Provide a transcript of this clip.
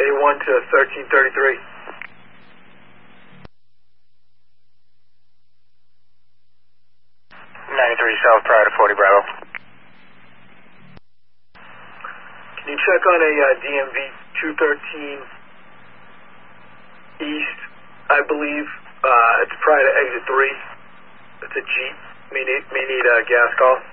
A1 to 1333. 93 South prior to 40 Bravo. Can you check on a DMV 213 East, I believe, it's prior to exit 3. It's a Jeep. May need a gas call.